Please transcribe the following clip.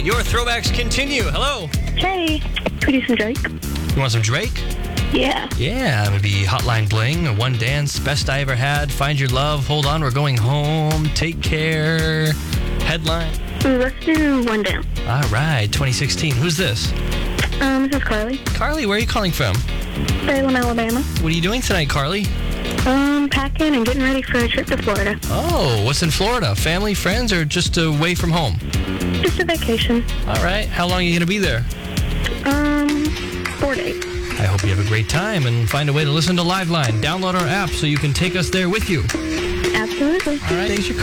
your throwbacks continue. Hello. Hey, could you do some Drake? You want some Drake? Yeah. Yeah, maybe Hotline Bling, One Dance, Best I Ever Had, Find Your Love, Hold On, We're Going Home, Take Care, Headline. Let's do One Dance. All right, 2016. Who's this? This is Carly. Carly, where are you calling from? Salem, Alabama. What are you doing tonight, Carly? Packing and getting ready for a trip to Florida. Oh, what's in Florida? Family, friends, or just away from home? Just a vacation. All right, how long are you going to be there? 4 days. I hope you have a great time and find a way to listen to Liveline. Download our app so you can take us there with you. Absolutely. All right, thanks for calling.